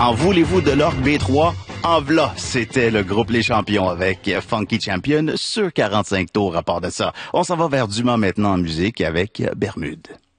En voulez-vous de l'orgue B3? En v'là, c'était le groupe Les Champions avec Funky Champion sur 45 tours à part de ça. On s'en va vers Dumas maintenant en musique avec Bermude.